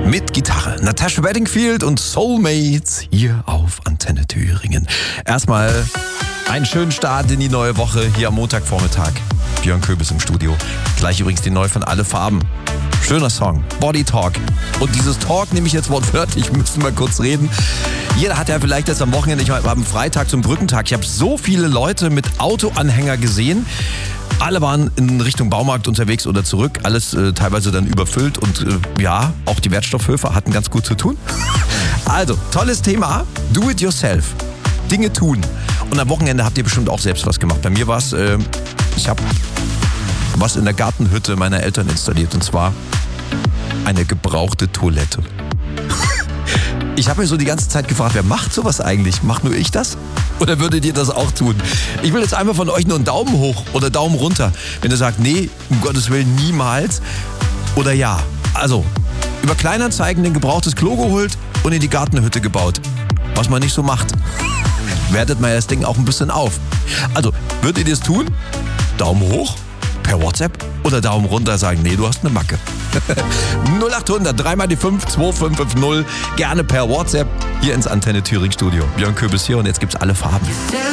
mit Gitarre. Natasha Bedingfield und Soulmates hier auf Antenne Thüringen. Erstmal einen schönen Start in die neue Woche hier am Montagvormittag. Björn Köbis im Studio. Gleich übrigens die neu von Alle Farben. Schöner Song, Body Talk. Und dieses Talk nehme ich jetzt wortwörtlich, müssen wir kurz reden. Jeder hat ja vielleicht jetzt am Wochenende, ich war am Freitag zum Brückentag. Ich habe so viele Leute mit Autoanhänger gesehen. Alle waren in Richtung Baumarkt unterwegs oder zurück. Alles teilweise dann überfüllt und ja, auch die Wertstoffhöfe hatten ganz gut zu tun. Also, tolles Thema. Do it yourself. Dinge tun. Und am Wochenende habt ihr bestimmt auch selbst was gemacht. Bei mir war es, ich habe was in der Gartenhütte meiner Eltern installiert. Und zwar eine gebrauchte Toilette. Ich habe mir so die ganze Zeit gefragt, wer macht sowas eigentlich? Macht nur ich das? Oder würdet ihr das auch tun? Ich will jetzt einfach von euch nur einen Daumen hoch oder Daumen runter. Wenn ihr sagt, nee, um Gottes Willen niemals. Oder ja. Also, über Kleinanzeigen ein gebrauchtes Klo geholt und in die Gartenhütte gebaut. Was man nicht so macht. Wertet mal das Ding auch ein bisschen auf. Also, würdet ihr das tun? Daumen hoch? Per WhatsApp? Oder Daumen runter sagen, nee, du hast eine Macke. 0800 3 mal die 5 2550. Gerne per WhatsApp hier ins Antenne Thüringen Studio. Björn Köbis hier und jetzt gibt's Alle Farben.